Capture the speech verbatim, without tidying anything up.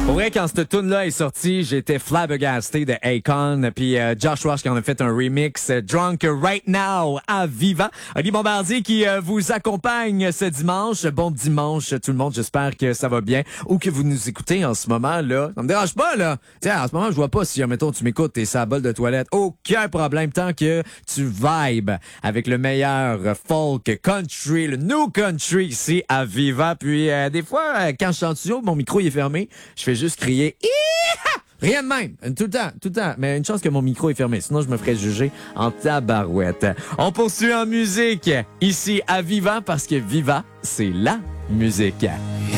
Pour vrai, quand cette tune-là est sortie, j'étais flabbergasté de Akon, puis euh, Josh Ross qui en a fait un remix, euh, Drunk Right Now à Viva. Oli Bombardier qui euh, vous accompagne ce dimanche. Bon dimanche tout le monde, j'espère que ça va bien. Ou que vous nous écoutez en ce moment, là. Ça me dérange pas, là. Tiens, en ce moment, je vois pas si, mettons, tu m'écoutes, t'es sa bol de toilette. Aucun problème, tant que tu vibes avec le meilleur folk country, le new country ici à Viva. Puis euh, des fois, euh, quand je suis en studio, mon micro il est fermé, je fais juste crier Hi-ha! Rien de même. Tout le temps, tout le temps. Mais une chance que mon micro est fermé. Sinon, je me ferais juger en tabarouette. On poursuit en musique ici à Viva parce que Viva, c'est la musique.